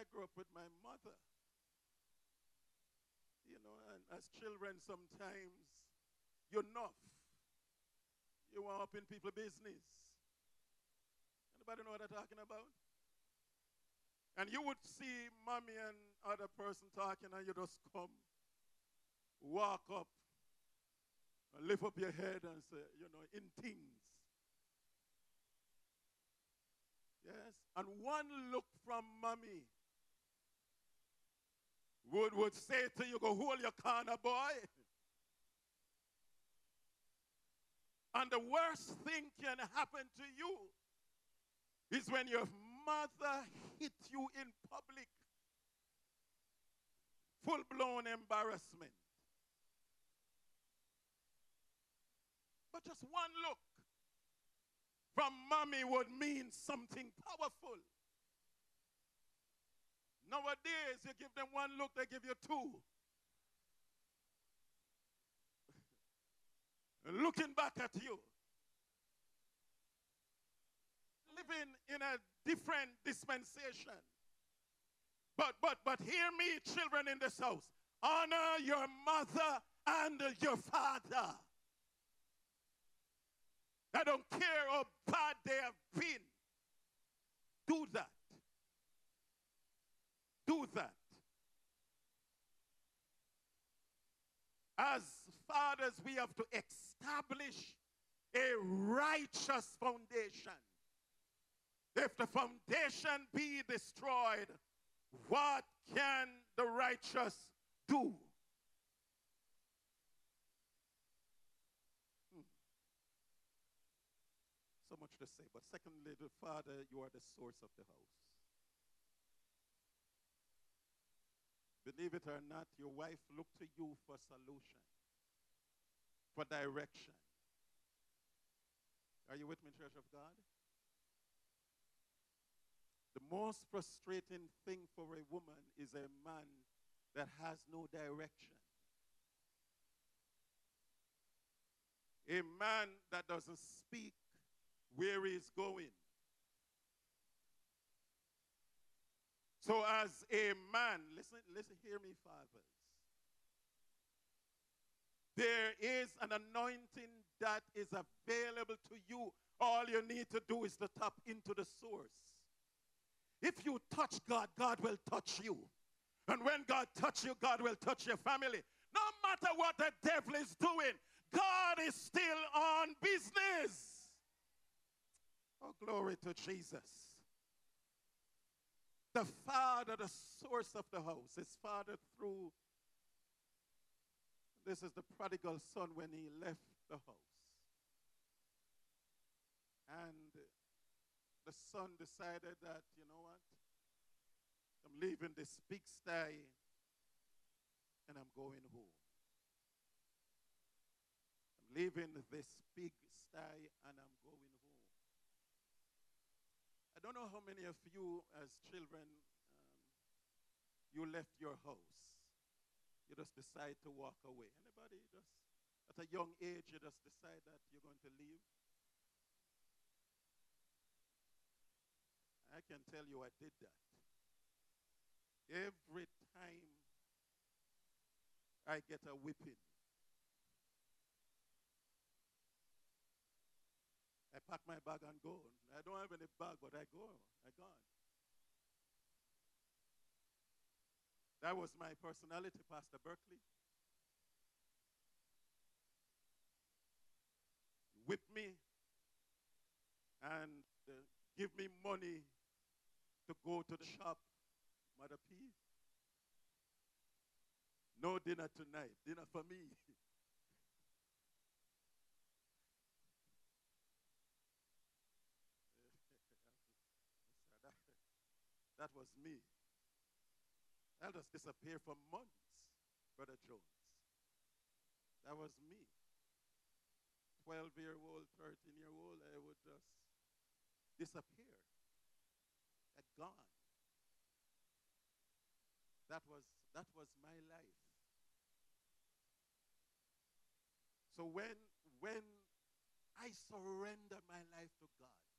I grew up with my mother. You know, and as children sometimes you're enough. You are up in people's business. Anybody know what I'm talking about? And you would see mommy and other person talking and you just come, walk up, and lift up your head and say, you know, in things. Yes? And one look from mommy would say to you, go hold your corner, boy. And the worst thing can happen to you is when your mother hit you in public. Full-blown embarrassment. But just one look from mommy would mean something powerful. Nowadays, you give them one look, they give you two. Looking back at you. Living in a different dispensation. But hear me, children in this house. Honor your mother and your father. I don't care how bad they have been. Do that. Do that. As fathers, we have to establish a righteous foundation. If the foundation be destroyed, what can the righteous do? So much to say. But secondly, the father, you are the source of the house. Believe it or not, your wife looked to you for solution, for direction. Are you with me, Church of God? The most frustrating thing for a woman is a man that has no direction. A man that doesn't speak where he's going. So as a man, listen, hear me, fathers. There is an anointing that is available to you. All you need to do is to tap into the source. If you touch God, God will touch you. And when God touches you, God will touch your family. No matter what the devil is doing, God is still on business. Oh, glory to Jesus. The father, the source of the house, is fathered through. This is the prodigal son when he left the house. And the son decided that, you know what? I'm leaving this pigsty and I'm going home. I'm leaving this pigsty and I'm going home. I don't know how many of you as children, you left your house. You just decide to walk away. Anybody just, at a young age, you just decide that you're going to leave? I can tell you I did that. Every time I get a whipping, I pack my bag and go. I don't have any bag, but I go. I gone. That was my personality, Pastor Berkeley. Whip me and give me money to go to the shop, Mother P. No dinner tonight. Dinner for me. That was me. I'll just disappear for months, Brother Jones. That was me. 12-year-old, 13-year-old, I would just disappear. Gone. That was my life. So when I surrender my life to God,